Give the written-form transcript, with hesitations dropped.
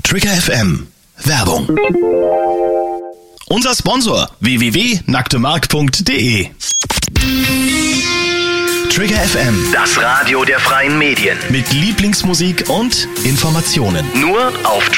Trigger FM Werbung. Unser Sponsor www.nacktemark.de. Trigger FM, das Radio der freien Medien. mit Lieblingsmusik und Informationen. Nur auf